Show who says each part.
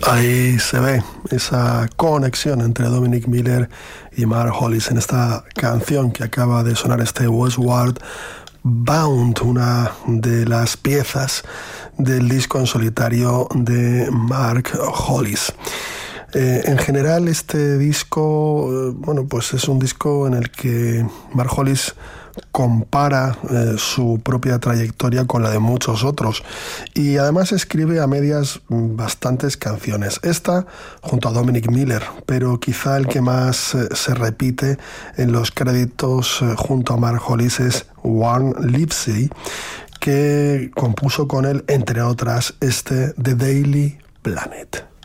Speaker 1: Ahí se ve esa conexión entre Dominic Miller y Mark Hollis en esta canción que acaba de sonar, este Westward Bound, una de las piezas del disco en solitario de Mark Hollis. En general este disco, pues es un disco en el que Mark Hollis compara su propia trayectoria con la de muchos otros y además escribe a medias bastantes canciones. Esta junto a Dominic Miller, pero quizá el que más se repite en los créditos junto a Mark Hollis es Warren Livesey, que compuso con él, entre otras, The Daily Planet.